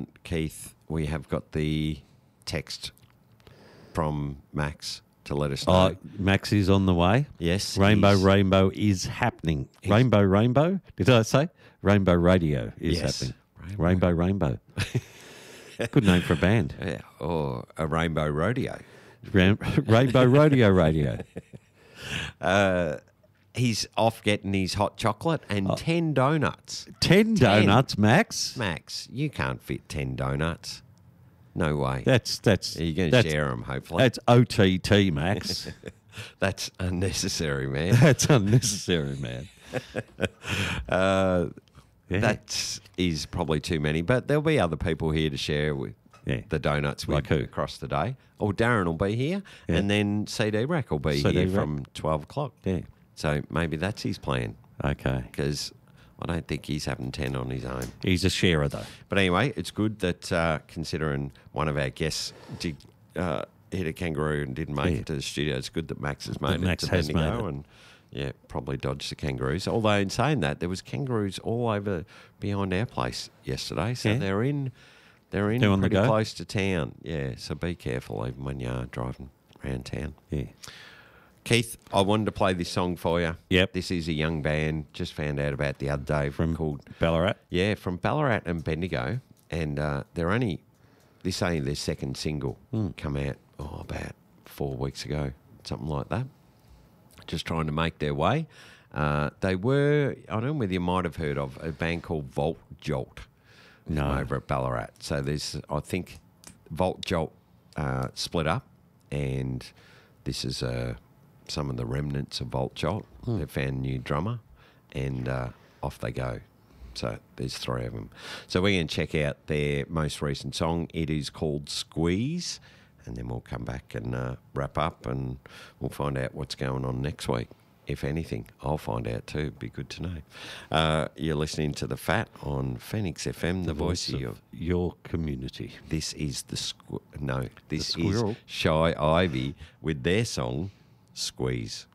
Keith, we have got the text from Max to let us know. Max is on the way. Yes. Rainbow is happening. Rainbow? Did I say? Rainbow Radio is happening. Rainbow. Good name for a band. Yeah, or a Rainbow Rodeo. Rainbow Rodeo Radio. He's off getting his hot chocolate and 10 donuts. 10 donuts, Max? Max, you can't fit 10 donuts. No way. That's You're going to share them, hopefully. That's OTT, Max. That's unnecessary, man. That's unnecessary, man. That is probably too many, but there'll be other people here to share with the donuts with Like who? across the day. Or Darren will be here, and then CD Rack will be here from 12 o'clock. Yeah. So maybe that's his plan, Okay. because I don't think he's having 10 on his own. He's a sharer, though. But anyway, it's good that considering one of our guests did hit a kangaroo and didn't make it to the studio, it's good that Max has made it to Bendigo and probably dodged the kangaroos. Although in saying that, there was kangaroos all over behind our place yesterday, so they're in pretty close to town. Yeah, so be careful even when you are driving around town. Yeah. Keith, I wanted to play this song for you. Yep. This is a young band, just found out about the other day called Ballarat? Yeah, from Ballarat and Bendigo. And this is only their second single, come out about 4 weeks ago, something like that. Just trying to make their way. They were, I don't know whether you might have heard of, a band called Volt Jolt. No. Over at Ballarat. So there's, I think, Volt Jolt split up, and this is some of the remnants of Volt Jolt. They've found a new drummer, and off they go. So there's 3 of them. So we're going to check out their most recent song. It is called Squeeze, and then we'll come back and wrap up, and we'll find out what's going on next week. If anything, I'll find out too. It'd be good to know. You're listening to The Fat on Phoenix FM, the voice of your community. This is this is Shy Ivy with their song, Squeeze.